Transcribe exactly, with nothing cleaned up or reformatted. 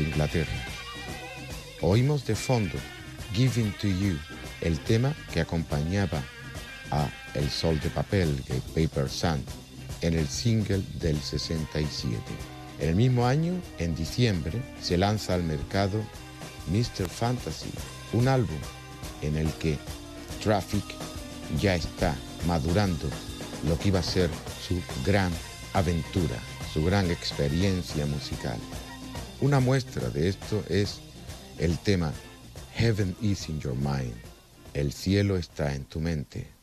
de Inglaterra. Oímos de fondo Giving to You, el tema que acompañaba a El Sol de Papel de Paper Sun en el single del sesenta y siete. En el mismo año, en diciembre, se lanza al mercado mister Fantasy, un álbum en el que Traffic ya está madurando lo que iba a ser su gran aventura, su gran experiencia musical. Una muestra de esto es el tema Heaven is in your mind, el cielo está en tu mente.